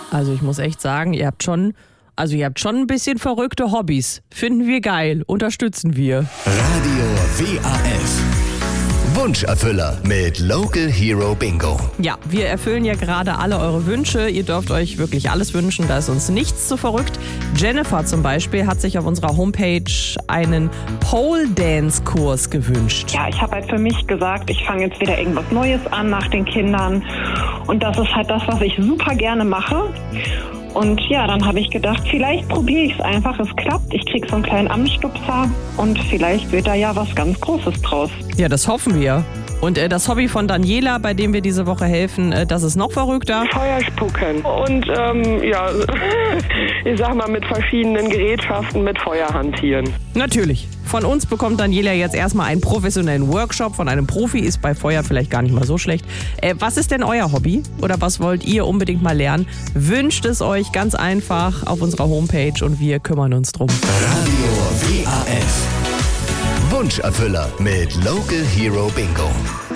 Also ich muss echt sagen, ihr habt schon ein bisschen verrückte Hobbys. Finden wir geil, unterstützen wir. Radio WAF. Wunscherfüller mit Local Hero Bingo. Ja, wir erfüllen ja gerade alle eure Wünsche. Ihr dürft euch wirklich alles wünschen, da ist uns nichts zu verrückt. Jennifer zum Beispiel hat sich auf unserer Homepage einen Pole-Dance-Kurs gewünscht. Ja, ich habe halt für mich gesagt, ich fange jetzt wieder irgendwas Neues an nach den Kindern. Und das ist halt das, was ich super gerne mache. Und ja, dann habe ich gedacht, vielleicht probiere ich es einfach, es klappt. Ich kriege so einen kleinen Anstupser und vielleicht wird da ja was ganz Großes draus. Ja, das hoffen wir. Und das Hobby von Daniela, bei dem wir diese Woche helfen, das ist noch verrückter. Feuer spucken und ich sag mal mit verschiedenen Gerätschaften mit Feuer hantieren. Natürlich. Von uns bekommt Daniela jetzt erstmal einen professionellen Workshop von einem Profi, ist bei Feuer vielleicht gar nicht mal so schlecht. Was ist denn euer Hobby oder was wollt ihr unbedingt mal lernen? Wünscht es euch ganz einfach auf unserer Homepage und wir kümmern uns drum. Radio WAF. Wunscherfüller mit Local Hero Bingo.